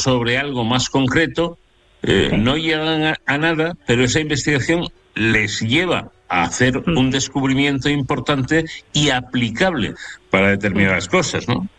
sobre algo más concreto, no llegan a nada, pero esa investigación les lleva a hacer un descubrimiento importante y aplicable para determinadas cosas, ¿no?